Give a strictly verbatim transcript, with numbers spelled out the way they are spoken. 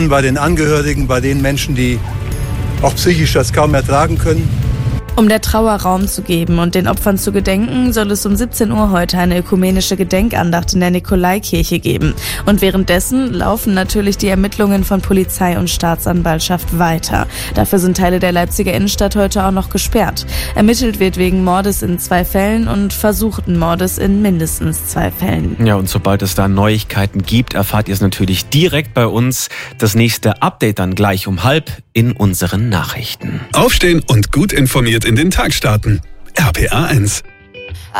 Bei den Angehörigen, bei den Menschen, die auch psychisch das kaum ertragen können. Um der Trauer Raum zu geben und den Opfern zu gedenken, soll es um siebzehn Uhr heute eine ökumenische Gedenkandacht in der Nikolaikirche geben. Und währenddessen laufen natürlich die Ermittlungen von Polizei und Staatsanwaltschaft weiter. Dafür sind Teile der Leipziger Innenstadt heute auch noch gesperrt. Ermittelt wird wegen Mordes in zwei Fällen und versuchten Mordes in mindestens zwei Fällen. Ja, und sobald es da Neuigkeiten gibt, erfahrt ihr es natürlich direkt bei uns. Das nächste Update dann gleich um halb in unseren Nachrichten. Aufstehen und gut informiert in den Tag starten. R P A eins.